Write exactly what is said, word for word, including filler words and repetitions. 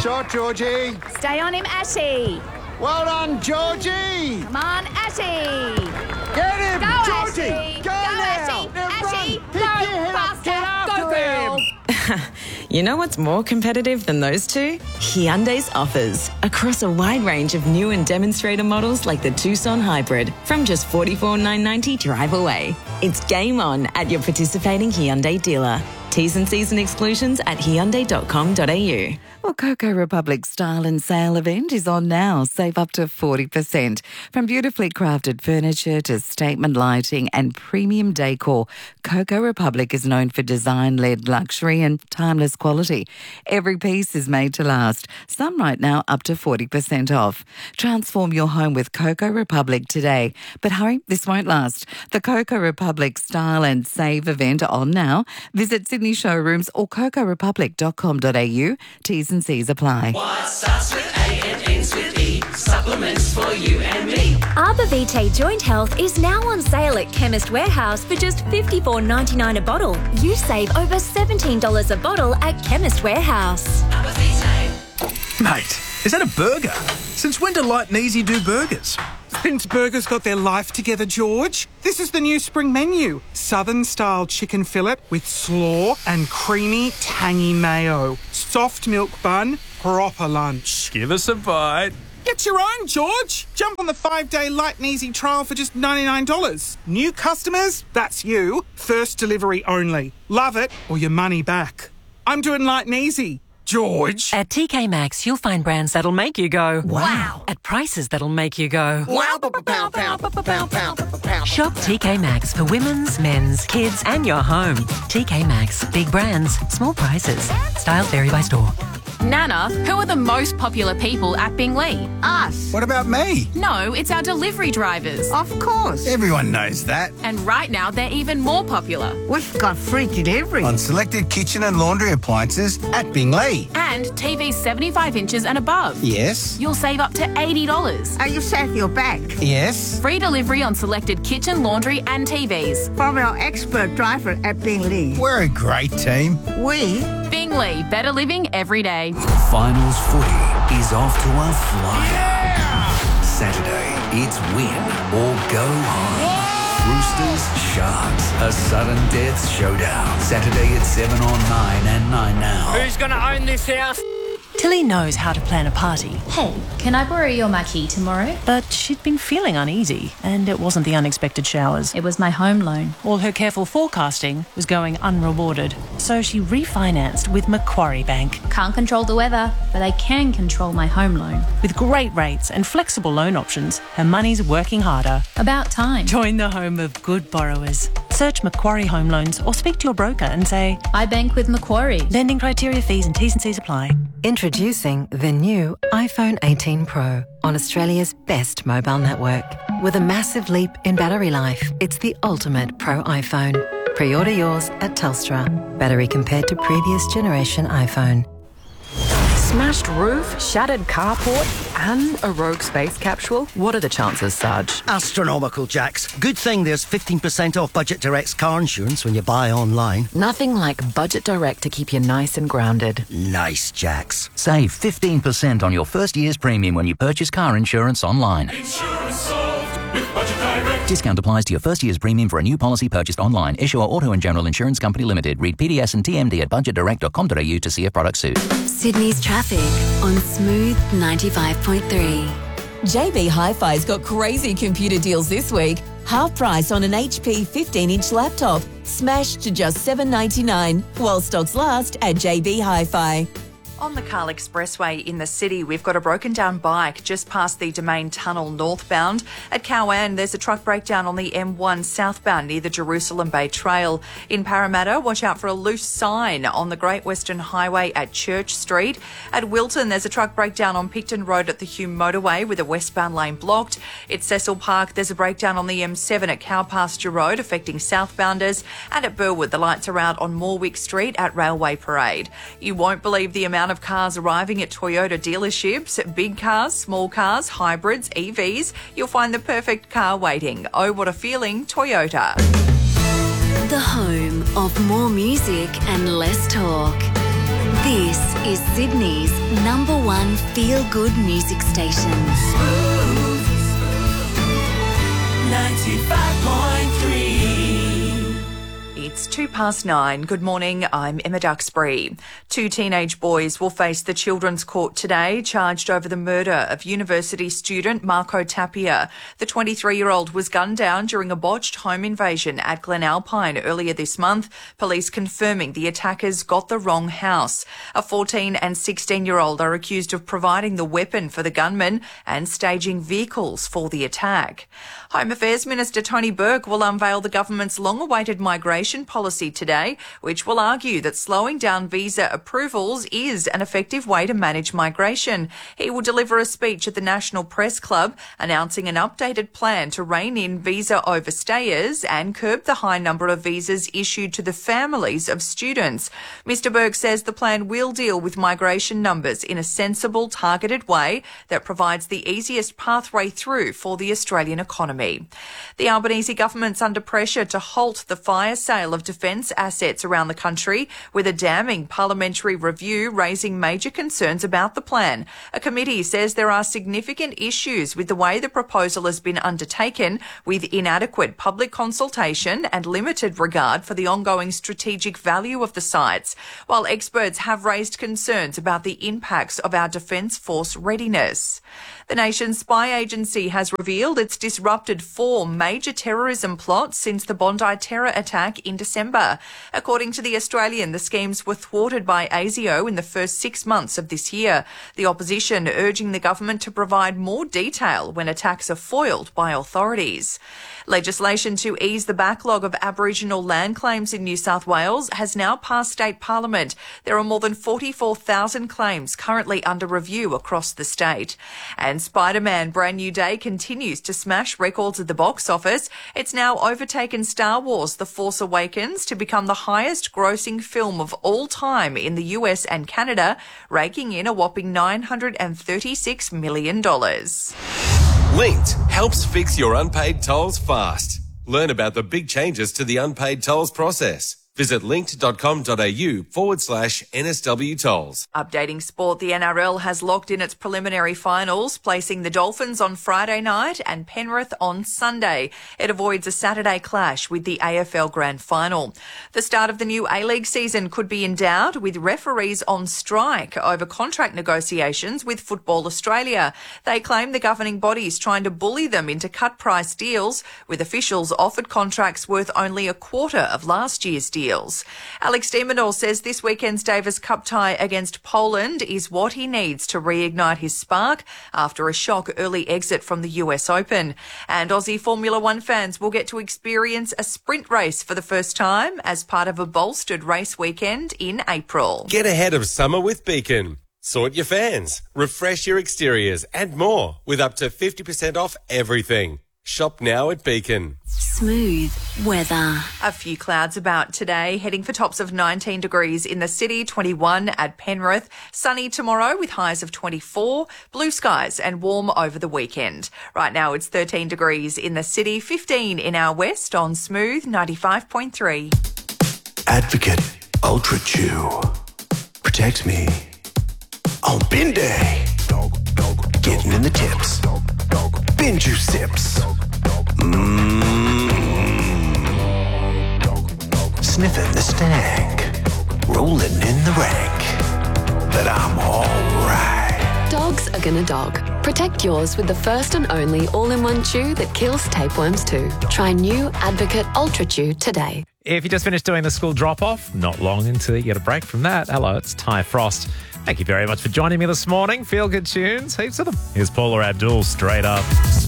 Shot, Georgie. Stay on him, Ashy. Well done, Georgie. Come on, Ashy. Get him, Go, Georgie. Ashy. Go, Go, now. Ashy. Now Ashy. run. Go, Pick your head up. Get faster. after Go, girl. him. You know what's more competitive than those two? Hyundai's offers. Across a wide range of new and demonstrator models like the Tucson Hybrid from just forty-four thousand nine hundred ninety dollars drive away. It's game on at your participating Hyundai dealer. T's and C's and exclusions at hyundai dot com dot a u. Well, Coco Republic's Style and Sale event is on now. Save up to forty percent. From beautifully crafted furniture to statement lighting and premium decor, Coco Republic is known for design-led luxury and timeless quality. Every piece is made to last. Some right now up to forty percent off. Transform your home with Coco Republic today. But hurry, this won't last. The Coco Republic Style and Save event on now. Visit Sydney showrooms or coco republic dot com dot a u. T's and C's apply. What starts with A and ends with E? Supplements for you and me. Arbor Vitae Joint Health is now on sale at Chemist Warehouse for just fifty-four ninety-nine a bottle. You save over seventeen dollars a bottle at Chemist Warehouse. Arbor Vitae. Mate, is that a burger? Since when do Light and Easy do burgers? Since burgers got their life together, George. This is the new spring menu. Southern-style chicken fillet with slaw and creamy, tangy mayo. Soft milk bun, proper lunch. Give us a bite. Get your own, George. Jump on the five-day Light and Easy trial for just ninety-nine dollars. New customers? That's you. First delivery only. Love it or your money back. I'm doing Light and Easy. George. At T K Maxx, you'll find brands that'll make you go, wow, at prices that'll make you go, Wow, pow, pow, pow, pow, pow, pow. Shop T K Maxx for women's, men's, kids, and your home. T K Maxx, big brands, small prices. Styles vary by store. Nana, who are the most popular people at Binglee? Us. What about me? No, it's our delivery drivers. Of course. Everyone knows that. And right now, they're even more popular. We've got free delivery. On selected kitchen and laundry appliances at Binglee. And T Vs seventy-five inches and above. Yes. You'll save up to eighty dollars. Are you safe your back? Yes. Free delivery on selected kitchen, laundry and T Vs. From our expert driver at Binglee. We're a great team. We? Binglee, better living every day. Finals footy is off to a flyer. Yeah! Saturday, it's win or go home. Roosters, Sharks, a sudden death showdown. Saturday at seven on nine and nine now. Who's going to own this house? Tilly knows how to plan a party. Hey, can I borrow your marquee tomorrow? But she'd been feeling uneasy, and it wasn't the unexpected showers. It was my home loan. All her careful forecasting was going unrewarded. So she refinanced with Macquarie Bank. Can't control the weather, but I can control my home loan. With great rates and flexible loan options, her money's working harder. About time. Join the home of good borrowers. Search Macquarie Home Loans or speak to your broker and say, I bank with Macquarie. Lending criteria, fees and T's and C's apply. Introducing the new iPhone eighteen Pro on Australia's best mobile network. With a massive leap in battery life, it's the ultimate Pro iPhone. Pre-order yours at Telstra. Battery compared to previous generation iPhone. Smashed roof, shattered carport, and a rogue space capsule? What are the chances, Sarge? Astronomical, Jax. Good thing there's fifteen percent off Budget Direct's car insurance when you buy online. Nothing like Budget Direct to keep you nice and grounded. Nice, Jax. Save fifteen percent on your first year's premium when you purchase car insurance online. Insurance solved with Budget Direct. Discount applies to your first year's premium for a new policy purchased online. Issuer Auto and General Insurance Company Limited. Read P D S and T M D at budget direct dot com dot a u to see if product suit. Sydney's traffic on Smooth ninety-five point three. J B Hi-Fi's got crazy computer deals this week. Half price on an H P fifteen inch laptop, smashed to just seven ninety-nine, while stocks last at J B Hi-Fi. On the Carl Expressway in the city, we've got a broken down bike just past the Domain Tunnel northbound. At Cowan, there's a truck breakdown on the M one southbound near the Jerusalem Bay Trail. In Parramatta, watch out for a loose sign on the Great Western Highway at Church Street. At Wilton, there's a truck breakdown on Picton Road at the Hume Motorway with a westbound lane blocked. At Cecil Park, there's a breakdown on the M seven at Cowpasture Road affecting southbounders. And at Burwood, the lights are out on Morwick Street at Railway Parade. You won't believe the amount of cars arriving at Toyota dealerships. Big cars, small cars, hybrids, E Vs. You'll find the perfect car waiting. Oh, what a feeling, Toyota. The home of more music and less talk. This is Sydney's number one feel-good music station. ninety-five point three. It's two past nine. Good morning, I'm Emma Duxbury. Two teenage boys will face the Children's Court today, charged over the murder of university student Marco Tapia. The twenty-three-year-old was gunned down during a botched home invasion at Glen Alpine earlier this month, police confirming the attackers got the wrong house. A fourteen and sixteen-year-old are accused of providing the weapon for the gunman and staging vehicles for the attack. Home Affairs Minister Tony Burke will unveil the government's long-awaited migration policy today, which will argue that slowing down visa approvals is an effective way to manage migration. He will deliver a speech at the National Press Club announcing an updated plan to rein in visa overstayers and curb the high number of visas issued to the families of students. Mister Burke says the plan will deal with migration numbers in a sensible, targeted way that provides the easiest pathway through for the Australian economy. The Albanese government's under pressure to halt the fire sale of defence assets around the country, with a damning parliamentary review raising major concerns about the plan. A committee says there are significant issues with the way the proposal has been undertaken, with inadequate public consultation and limited regard for the ongoing strategic value of the sites, while experts have raised concerns about the impacts of our defence force readiness. The nation's spy agency has revealed it's disrupted four major terrorism plots since the Bondi terror attack in December. According to The Australian, the schemes were thwarted by ASIO in the first six months of this year, the opposition urging the government to provide more detail when attacks are foiled by authorities. Legislation to ease the backlog of Aboriginal land claims in New South Wales has now passed state parliament. There are more than forty-four thousand claims currently under review across the state. And Spider-Man Brand New Day continues to smash records at the box office. It's now overtaken Star Wars The Force Awakens to become the highest grossing film of all time in the U S and Canada, raking in a whopping nine hundred thirty-six million dollars. Linked helps fix your unpaid tolls fast. Learn about the big changes to the unpaid tolls process. Visit linked.com.au forward slash NSW tolls. Updating sport, the N R L has locked in its preliminary finals, placing the Dolphins on Friday night and Penrith on Sunday. It avoids a Saturday clash with the A F L Grand Final. The start of the new A-League season could be in doubt, with referees on strike over contract negotiations with Football Australia. They claim the governing body is trying to bully them into cut-price deals, with officials offered contracts worth only a quarter of last year's deal. Alex de Minaur says this weekend's Davis Cup tie against Poland is what he needs to reignite his spark after a shock early exit from the U S Open. And Aussie Formula One fans will get to experience a sprint race for the first time as part of a bolstered race weekend in April. Get ahead of summer with Beacon. Sort your fans, refresh your exteriors and more with up to fifty percent off everything. Shop now at Beacon. Smooth weather. A few clouds about today, heading for tops of nineteen degrees in the city, twenty-one at Penrith. Sunny tomorrow with highs of twenty-four, blue skies and warm over the weekend. Right now it's thirteen degrees in the city, fifteen in our west on Smooth ninety-five point three. Advocate Ultra Chew protects me on bin day. Getting in the tips. Bin juice sips. Mmm. Sniffing the stank. Rolling in the rank. That I'm alright. Dogs are gonna dog. Protect yours with the first and only all-in-one chew that kills tapeworms too. Try new Advocate Ultra Chew today. If you just finished doing the school drop-off, not long until you get a break from that. Hello, it's Ty Frost. Thank you very much for joining me this morning. Feel good tunes, heaps of them. Here's Paula Abdul straight up.